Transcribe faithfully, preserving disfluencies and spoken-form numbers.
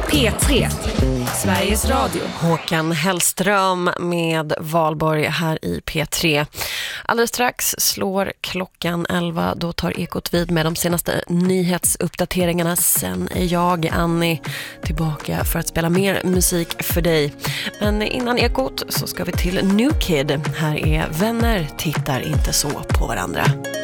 P tre, Sveriges Radio. Håkan Hellström med Valborg här i P tre. Alldeles strax slår klockan elva. Då tar Ekot vid med de senaste nyhetsuppdateringarna. Sen är jag, Annie, tillbaka för att spela mer musik för dig. Men innan Ekot så ska vi till New Kid. Här är Vänner tittar inte så på varandra.